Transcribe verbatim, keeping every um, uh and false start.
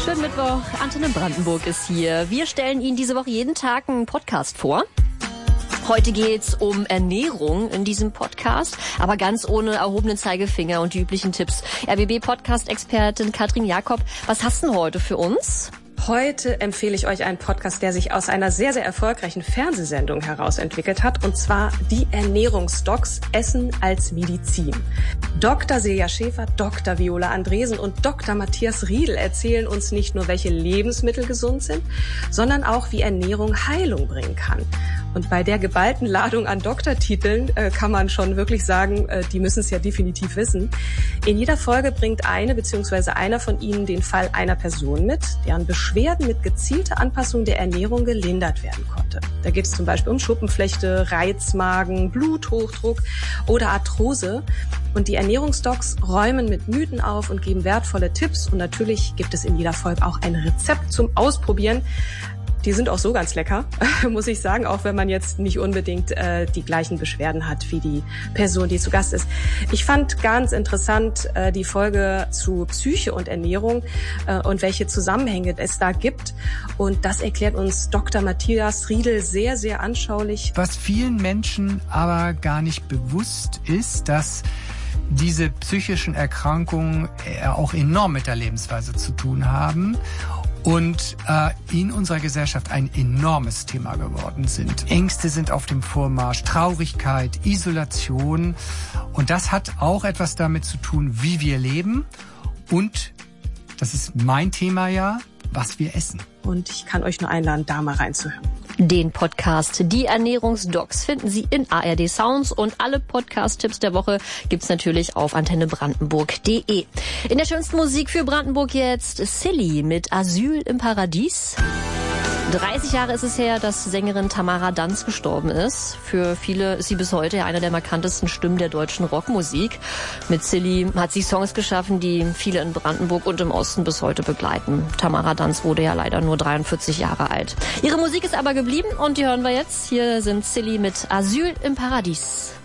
schönen Mittwoch. Antenne Brandenburg ist hier. Wir stellen Ihnen diese Woche jeden Tag einen Podcast vor. Heute geht's um Ernährung in diesem Podcast, aber ganz ohne erhobenen Zeigefinger und die üblichen Tipps. R B B-Podcast-Expertin Katrin Jakob, was hast du denn heute für uns? Heute empfehle ich euch einen Podcast, der sich aus einer sehr, sehr erfolgreichen Fernsehsendung heraus entwickelt hat, und zwar die Ernährungsdocs Essen als Medizin. Doktor Silja Schäfer, Doktor Viola Andresen und Doktor Matthias Riedel erzählen uns nicht nur, welche Lebensmittel gesund sind, sondern auch, wie Ernährung Heilung bringen kann. Und bei der geballten Ladung an Doktortiteln äh, kann man schon wirklich sagen, äh, die müssen es ja definitiv wissen. In jeder Folge bringt eine bzw. einer von ihnen den Fall einer Person mit, deren Beschwerden mit gezielter Anpassung der Ernährung gelindert werden konnte. Da geht es zum Beispiel um Schuppenflechte, Reizmagen, Bluthochdruck oder Arthrose. Und die Ernährungsdocs räumen mit Mythen auf und geben wertvolle Tipps. Und natürlich gibt es in jeder Folge auch ein Rezept zum Ausprobieren. Die sind auch so ganz lecker, muss ich sagen, auch wenn man jetzt nicht unbedingt äh, die gleichen Beschwerden hat wie die Person, die zu Gast ist. Ich fand ganz interessant äh, die Folge zu Psyche und Ernährung äh, und welche Zusammenhänge es da gibt. Und das erklärt uns Doktor Matthias Riedel sehr, sehr anschaulich. Was vielen Menschen aber gar nicht bewusst ist, dass diese psychischen Erkrankungen auch enorm mit der Lebensweise zu tun haben und äh, in unserer Gesellschaft ein enormes Thema geworden sind. Ängste sind auf dem Vormarsch, Traurigkeit, Isolation, und das hat auch etwas damit zu tun, wie wir leben und, das ist mein Thema ja, was wir essen. Und ich kann euch nur einladen, da mal reinzuhören. Den Podcast Die Ernährungsdocs finden Sie in A R D Sounds, und alle Podcast-Tipps der Woche gibt's natürlich auf antenne brandenburg punkt de. In der schönsten Musik für Brandenburg jetzt Silly mit Asyl im Paradies. dreißig Jahre ist es her, dass Sängerin Tamara Danz gestorben ist. Für viele ist sie bis heute eine der markantesten Stimmen der deutschen Rockmusik. Mit Silly hat sie Songs geschaffen, die viele in Brandenburg und im Osten bis heute begleiten. Tamara Danz wurde ja leider nur dreiundvierzig Jahre alt. Ihre Musik ist aber geblieben und die hören wir jetzt. Hier sind Silly mit Asyl im Paradies.